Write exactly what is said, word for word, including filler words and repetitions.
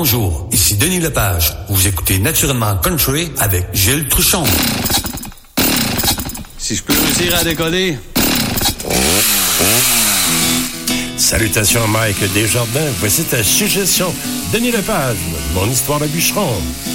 Bonjour, ici Denis Lepage. Vous écoutez Naturellement Country avec Gilles Truchon. Si je peux réussir à décoller. Salutations Mike Desjardins. Voici ta suggestion. Denis Lepage, mon histoire de bûcheron.